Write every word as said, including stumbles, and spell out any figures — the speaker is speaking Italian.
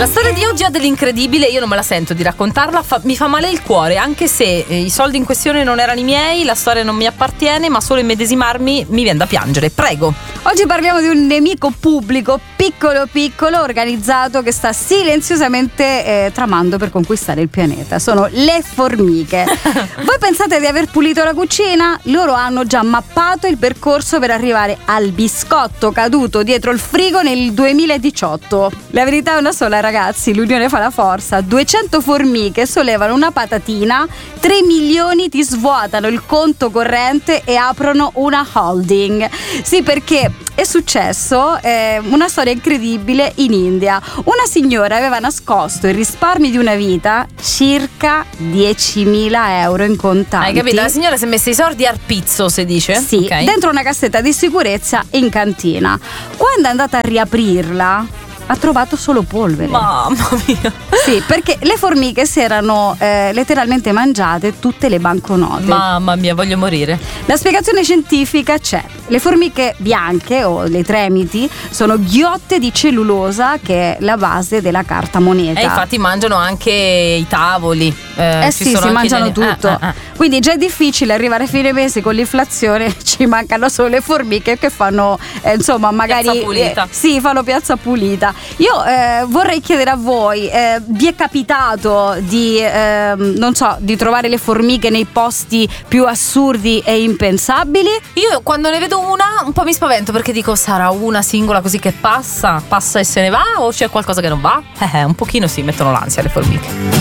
La storia di oggi ha dell'incredibile, io non me la sento di raccontarla, fa, mi fa male il cuore, anche se eh, i soldi in questione non erano i miei, la storia non mi appartiene, ma solo immedesimarmi mi viene da piangere. Prego. Oggi parliamo di un nemico pubblico piccolo piccolo organizzato che sta silenziosamente eh, tramando per conquistare il pianeta. Sono le formiche. Voi pensate di aver pulito la cucina? Loro hanno già mappato il percorso per arrivare al biscotto caduto dietro il frigo nel duemiladiciotto. La verità è una sola, ragazzi, l'unione fa la forza. duecento formiche sollevano una patatina, tre milioni ti svuotano il conto corrente e aprono una holding. Sì, perché è successo eh, una storia incredibile in India. Una signora aveva nascosto i risparmi di una vita, circa diecimila euro in contanti. Hai capito? La signora si è messa i soldi al pizzo, si dice? Sì, okay. Dentro una cassetta di sicurezza in cantina. Quando è andata a riaprirla, ha trovato solo polvere. Mamma mia. Sì, perché le formiche si erano eh, letteralmente mangiate tutte le banconote. Mamma mia, voglio morire. La spiegazione scientifica c'è. Le formiche bianche o le tremiti sono ghiotte di cellulosa, che è la base della carta moneta. E infatti mangiano anche i tavoli. Eh, eh ci sì, sono si anche mangiano gli... tutto. Ah, ah, ah. Quindi già è difficile arrivare a fine mese con l'inflazione, ci mancano solo le formiche che fanno eh, insomma magari piazza pulita. Eh, sì, fanno piazza pulita. Io eh, vorrei chiedere a voi, eh, vi è capitato di eh, non so, di trovare le formiche nei posti più assurdi e impensabili? Io quando ne vedo una un po' mi spavento, perché dico, sarà una singola così che passa, passa e se ne va, o c'è qualcosa che non va? Eh, un pochino sì, mettono l'ansia le formiche.